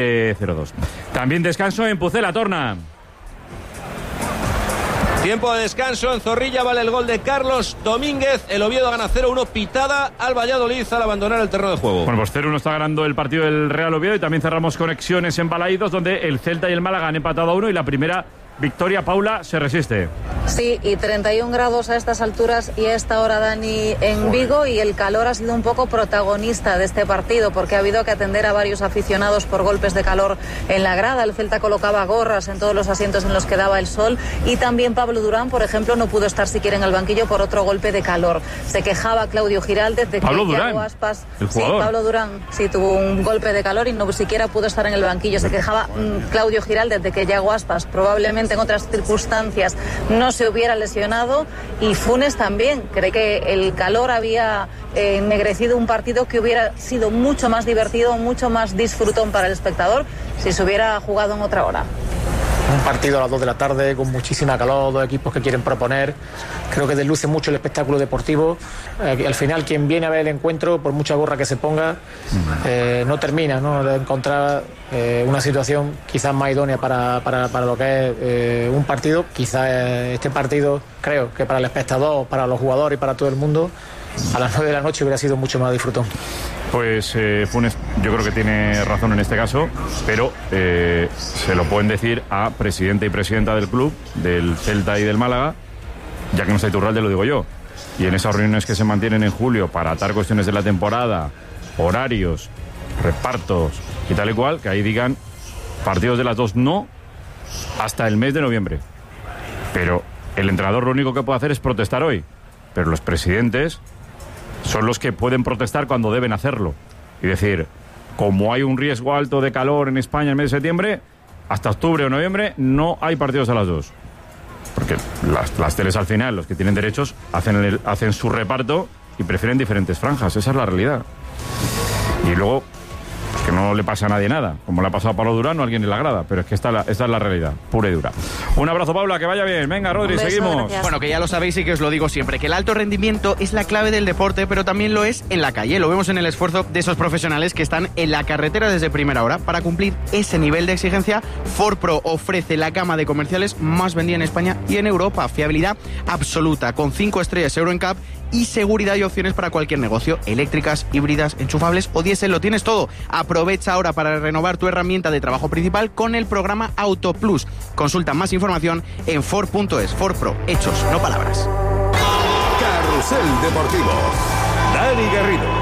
0-2. También descanso en Pucela, Torna. Tiempo de descanso en Zorrilla, vale el gol de Carlos Domínguez. El Oviedo gana 0-1, pitada al Valladolid al abandonar el terreno de juego. Bueno, pues 0-1 está ganando el partido del Real Oviedo y también cerramos conexiones en Balaídos, donde el Celta y el Málaga han empatado a 1 y la primera victoria, Paula, se resiste. Sí, y 31 grados a estas alturas y a esta hora, Dani, en Vigo, y el calor ha sido un poco protagonista de este partido porque ha habido que atender a varios aficionados por golpes de calor en la grada. El Celta colocaba gorras en todos los asientos en los que daba el sol y también Pablo Durán, por ejemplo, no pudo estar siquiera en el banquillo por otro golpe de calor. Se quejaba Claudio Giraldez de que Yago Aspas... Sí, Pablo Durán sí tuvo un golpe de calor y no siquiera pudo estar en el banquillo. Se quejaba Claudio Giraldez de que Yago Aspas probablemente en otras circunstancias no se hubiera lesionado, y Funes también cree que el calor había ennegrecido un partido que hubiera sido mucho más divertido, mucho más disfrutón para el espectador si se hubiera jugado en otra hora. Un partido a las 2 de la tarde con muchísima calor, dos equipos que quieren proponer. Creo que desluce mucho el espectáculo deportivo. Al final, quien viene a ver el encuentro, por mucha gorra que se ponga, no termina, ¿no?, de encontrar una situación quizás más idónea para lo que es un partido. Quizás este partido, creo que para el espectador, para los jugadores y para todo el mundo, a las 9 de la noche hubiera sido mucho más disfrutón. Pues Funes yo creo que tiene razón en este caso, pero se lo pueden decir a presidente y presidenta del club, del Celta y del Málaga, ya que no está Iturralde, lo digo yo. Y en esas reuniones que se mantienen en julio para atar cuestiones de la temporada, horarios, repartos y tal y cual, que ahí digan partidos de las dos no hasta el mes de noviembre. Pero el entrenador lo único que puede hacer es protestar hoy, pero los presidentes son los que pueden protestar cuando deben hacerlo. Y decir, como hay un riesgo alto de calor en España en el mes de septiembre, hasta octubre o noviembre no hay partidos a las 2. Porque las teles al final, los que tienen derechos, hacen su reparto y prefieren diferentes franjas. Esa es la realidad. Y luego, pues que no le pasa a nadie nada, como le ha pasado a Pablo Durán o a alguien en la grada, pero es que esta es la realidad, pura y dura. Un abrazo, Paula, que vaya bien. Venga, Rodri, seguimos. Gracias. Bueno, que ya lo sabéis y que os lo digo siempre, que el alto rendimiento es la clave del deporte, pero también lo es en la calle. Lo vemos en el esfuerzo de esos profesionales que están en la carretera desde primera hora. Para cumplir ese nivel de exigencia, Ford Pro ofrece la gama de comerciales más vendida en España y en Europa. Fiabilidad absoluta, con 5 estrellas Euro NCAP y seguridad y opciones para cualquier negocio. Eléctricas, híbridas, enchufables o diésel, lo tienes todo. Aprovecha ahora para renovar tu herramienta de trabajo principal con el programa Auto Plus. Consulta más información en Ford.es. Ford Pro, hechos, no palabras. Carrusel Deportivo. Dani Garrido.